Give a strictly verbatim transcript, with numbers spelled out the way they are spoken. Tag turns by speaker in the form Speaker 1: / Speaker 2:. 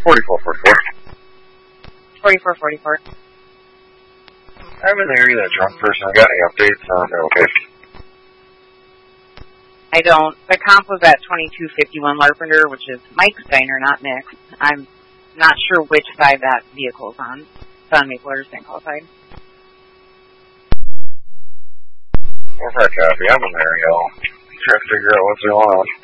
Speaker 1: forty-four forty-four.
Speaker 2: forty-four forty-four.
Speaker 1: I'm in the area of that drunk person. I got any updates on their location?
Speaker 2: I don't. The comp was at twenty-two fifty-one Larpenter, which is Mike's diner, not Nick's. I'm not sure which side that vehicle's on. It's on Maple or Saint Paul side.
Speaker 1: What's that copy? I'm in there, y'all. Trying to figure out what's going on.